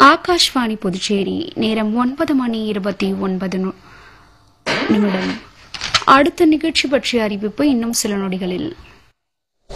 ஆகாஷ்வாணி புதுச்சேரி. நேரம் 9:29. அடுத்த நிகழ்ச்சி பற்றிய அறிவிப்பு இன்னும் சில நொடிகளில்.